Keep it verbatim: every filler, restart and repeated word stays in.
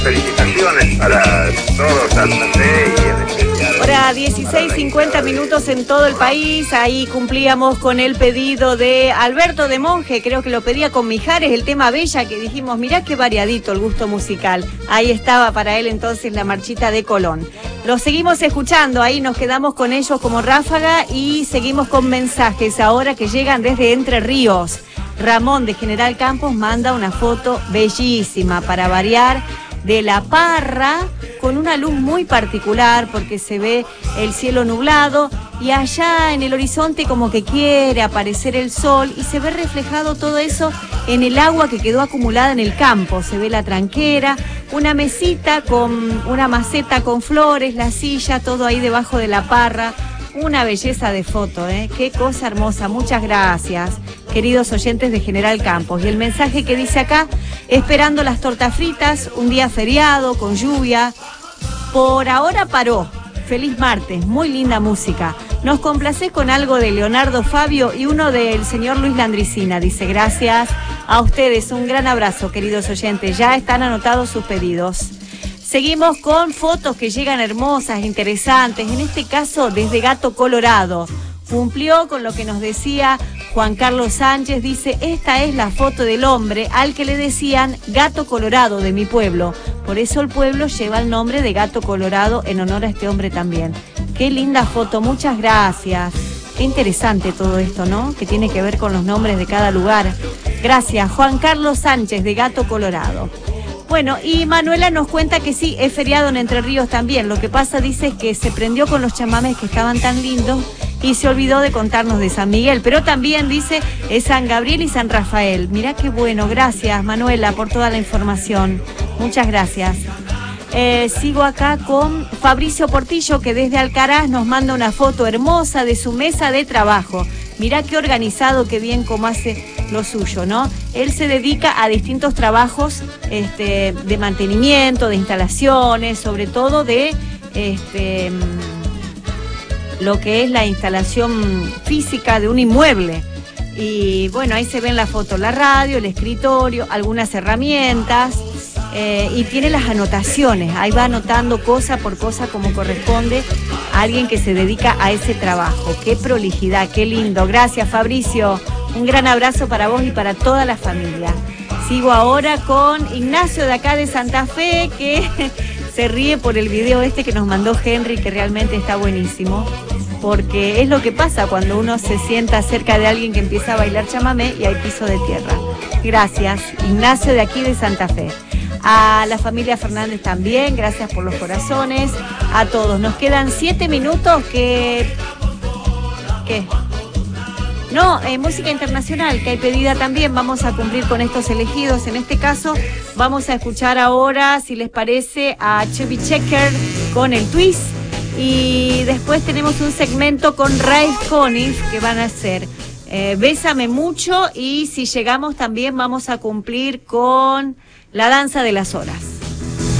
Felicitaciones para todo Santa Fe y en especial... Ahora dieciséis cincuenta minutos en todo el país. Ahí cumplíamos con el pedido de Alberto de Monge, creo que lo pedía con Mijares, el tema Bella, que dijimos, mirá qué variadito el gusto musical. Ahí estaba para él entonces la marchita de Colón. Lo seguimos escuchando, ahí nos quedamos con ellos como ráfaga y seguimos con mensajes ahora que llegan desde Entre Ríos. Ramón de General Campos manda una foto bellísima para variar de La Parra con una luz muy particular porque se ve el cielo nublado y allá en el horizonte como que quiere aparecer el sol y se ve reflejado todo eso en el agua que quedó acumulada en el campo. Se ve la tranquera, una mesita con una maceta con flores, la silla, todo ahí debajo de La Parra. Una belleza de foto, ¿eh? Qué cosa hermosa. Muchas gracias, queridos oyentes de General Campos. Y el mensaje que dice acá, esperando las tortas fritas, un día feriado, con lluvia. Por ahora paró. Feliz martes, muy linda música. Nos complacés con algo de Leonardo Fabio y uno del señor Luis Landricina. Dice, gracias a ustedes. Un gran abrazo, queridos oyentes. Ya están anotados sus pedidos. Seguimos con fotos que llegan hermosas, interesantes, en este caso desde Gato Colorado. Cumplió con lo que nos decía Juan Carlos Sánchez, dice, esta es la foto del hombre al que le decían Gato Colorado de mi pueblo. Por eso el pueblo lleva el nombre de Gato Colorado en honor a este hombre también. Qué linda foto, muchas gracias. Qué interesante todo esto, ¿no? Que tiene que ver con los nombres de cada lugar. Gracias, Juan Carlos Sánchez de Gato Colorado. Bueno, y Manuela nos cuenta que sí, es feriado en Entre Ríos también. Lo que pasa, dice, es que se prendió con los chamames que estaban tan lindos y se olvidó de contarnos de San Miguel. Pero también, dice, es San Gabriel y San Rafael. Mirá qué bueno. Gracias, Manuela, por toda la información. Muchas gracias. Eh, sigo acá con Fabricio Portillo, que desde Alcaraz nos manda una foto hermosa de su mesa de trabajo. Mirá qué organizado, qué bien cómo hace lo suyo, ¿no? Él se dedica a distintos trabajos este, de mantenimiento, de instalaciones, sobre todo de este, lo que es la instalación física de un inmueble. Y bueno, ahí se ve en la foto la radio, el escritorio, algunas herramientas. Eh, y tiene las anotaciones, ahí va anotando cosa por cosa como corresponde a alguien que se dedica a ese trabajo. Qué prolijidad, qué lindo. Gracias, Fabricio. Un gran abrazo para vos y para toda la familia. Sigo ahora con Ignacio de acá de Santa Fe, que se ríe por el video este que nos mandó Henry, que realmente está buenísimo. Porque es lo que pasa cuando uno se sienta cerca de alguien que empieza a bailar chamamé y hay piso de tierra. Gracias, Ignacio de aquí de Santa Fe. A la familia Fernández también, gracias por los corazones. A todos, nos quedan siete minutos que... ¿Qué? No, eh, música internacional, que hay pedida también. Vamos a cumplir con estos elegidos. En este caso, vamos a escuchar ahora, si les parece, a Chubby Checker con el twist. Y después tenemos un segmento con Raíz Conif que van a hacer eh, Bésame Mucho. Y si llegamos también vamos a cumplir con La Danza de las Horas.